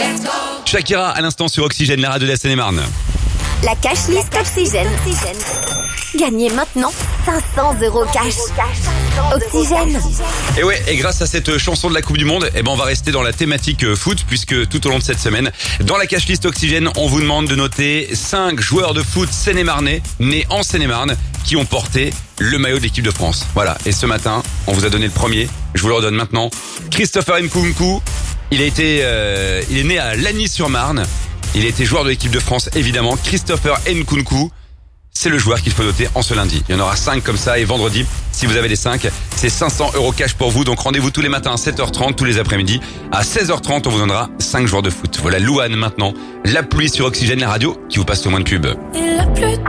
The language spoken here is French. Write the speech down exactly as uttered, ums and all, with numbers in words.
Shakira à l'instant sur Oxygène, la radio de la Seine-et-Marne. La cash list Oxygène. Gagnez maintenant cinq cents euros cash. Oxygène. Et ouais, et grâce à cette chanson de la Coupe du Monde, eh ben on va rester dans la thématique foot, puisque tout au long de cette semaine, dans la cash list Oxygène, on vous demande de noter cinq joueurs de foot seine-et-marnais, nés en Seine-et-Marne, qui ont porté le maillot de l'équipe de France. Voilà, et ce matin, on vous a donné le premier, je vous le redonne maintenant. Christopher Nkunku, il a été, euh, il est né à Lagny-sur-Marne. Il a été joueur de l'équipe de France, évidemment. Christopher Nkunku, c'est le joueur qu'il faut noter en ce lundi. Il y en aura cinq comme ça, et vendredi, si vous avez les cinq, c'est cinq cents euros cash pour vous. Donc rendez-vous tous les matins à sept heures trente, tous les après-midi. À seize heures trente, on vous donnera cinq joueurs de foot. Voilà Louane maintenant. La pluie sur Oxygène, la radio qui vous passe le moins de pub. Il a plu